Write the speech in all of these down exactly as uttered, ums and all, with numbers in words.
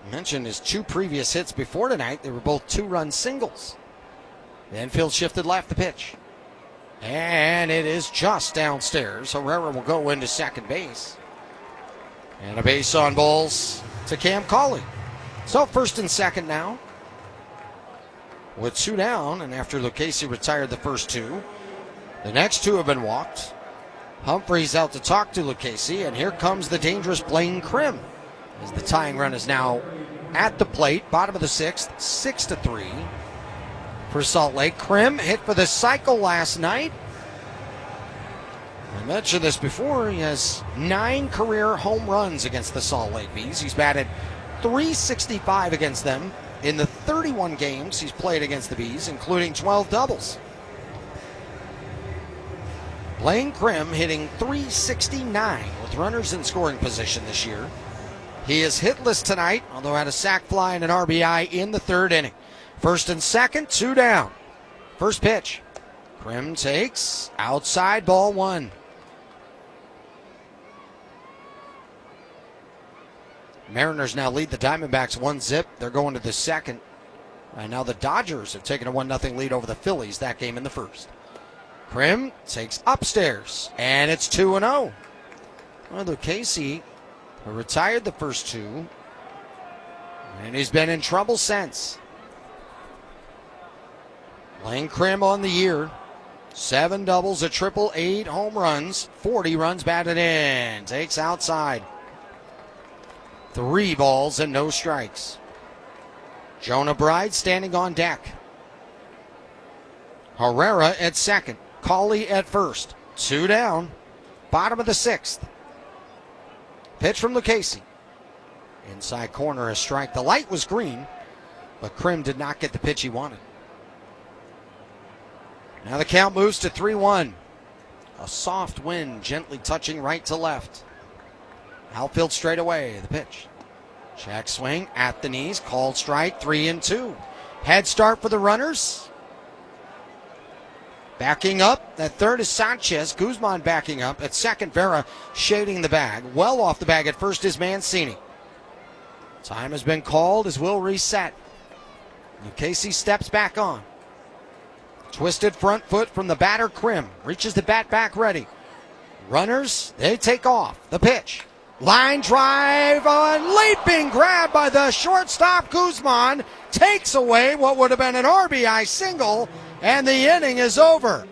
Mentioned his two previous hits before tonight. They were both two-run singles. The infield shifted left, the pitch. And it is just downstairs. Herrera will go into second base. And a base on balls to Cam Cauley. So first and second now. With two down, and after Lucchesi retired the first two, the next two have been walked. Humphreys out to talk to Lucchesi, and here comes the dangerous Blaine Krim. As the tying run is now at the plate, bottom of the sixth, six to three for Salt Lake. Krim hit for the cycle last night. I mentioned this before. He has nine career home runs against the Salt Lake Bees. He's batted three sixty-five against them in the thirty-one games he's played against the Bees, including twelve doubles. Blaine Krim hitting three sixty-nine with runners in scoring position this year. He is hitless tonight, although had a sac fly and an R B I in the third inning. First and second, two down. First pitch. Krim takes outside, ball one. Mariners now lead the Diamondbacks one zip. They're going to the second. And now the Dodgers have taken a one nothing lead over the Phillies, that game in the first. Krim takes upstairs, and it's two and oh. Well, Lucchesi retired the first two, and he's been in trouble since. Blaine Krim on the year. Seven doubles, a triple, eight home runs, forty runs batted in. Takes outside. Three balls and no strikes. Jonah Bride standing on deck. Herrera at second. Cauley at first. Two down. Bottom of the sixth. Pitch from Lucchesi. Inside corner, a strike. The light was green, but Krim did not get the pitch he wanted. Now the count moves to three one. A soft wind gently touching right to left. Outfield straight away, the pitch. Check swing at the knees, called strike, three and two. Head start for the runners. Backing up, at third is Sanchez. Guzman backing up. At second, Vera shading the bag. Well off the bag at first is Mancini. Time has been called as we'll reset. Lucchesi steps back on. Twisted front foot from the batter, Krim. Reaches the bat back ready. Runners, they take off. The pitch. Line drive on leaping grab by the shortstop. Guzman takes away what would have been an R B I single, and the inning is over.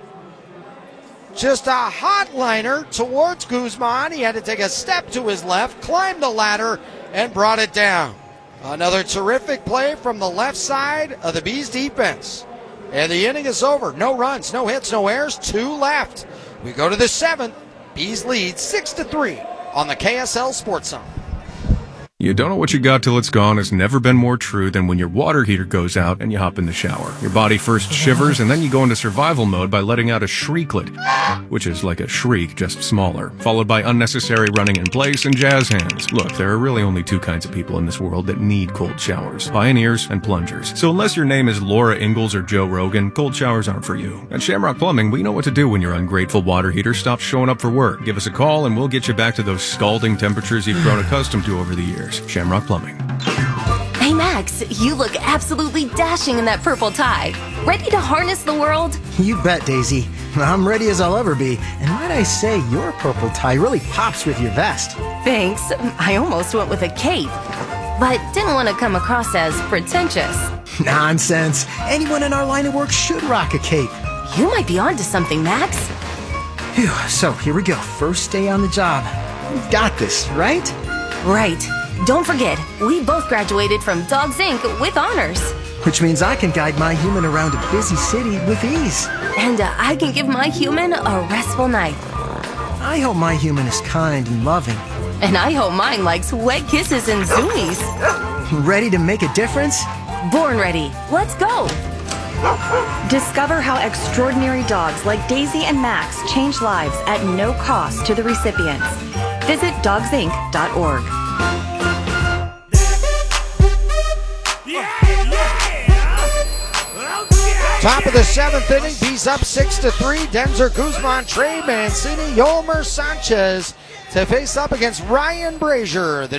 Just a hot liner towards Guzman. He had to take a step to his left, climbed the ladder, and brought it down. Another terrific play from the left side of the Bees defense. And the inning is over. No runs, no hits, no errors, two left. We go to the seventh. Bees lead six to three on the K S L Sports Zone. You don't know what you got till it's gone has never been more true than when your water heater goes out and you hop in the shower. Your body first shivers and then you go into survival mode by letting out a shrieklet, which is like a shriek, just smaller, followed by unnecessary running in place and jazz hands. Look, there are really only two kinds of people in this world that need cold showers, pioneers and plungers. So unless your name is Laura Ingalls or Joe Rogan, cold showers aren't for you. At Shamrock Plumbing, we know what to do when your ungrateful water heater stops showing up for work. Give us a call and we'll get you back to those scalding temperatures you've grown accustomed to over the years. Shamrock Plumbing. Hey Max, you look absolutely dashing in that purple tie. Ready to harness the world? You bet, Daisy. I'm ready as I'll ever be. And might I say, your purple tie really pops with your vest. Thanks. I almost went with a cape, but didn't want to come across as pretentious. Nonsense. Anyone in our line of work should rock a cape. You might be onto something, Max. Phew, so here we go. First day on the job. We've got this, right? Right. Don't forget, we both graduated from Dogs Incorporated with honors. Which means I can guide my human around a busy city with ease. And uh, I can give my human a restful night. I hope my human is kind and loving. And I hope mine likes wet kisses and zoomies. Ready to make a difference? Born ready. Let's go. Discover how extraordinary dogs like Daisy and Max change lives at no cost to the recipients. Visit dogs inc dot org. Top of the seventh inning, Bees up six to three. Denzer Guzman, Trey Mancini, Yolmer Sanchez to face up against Ryan Brazier. The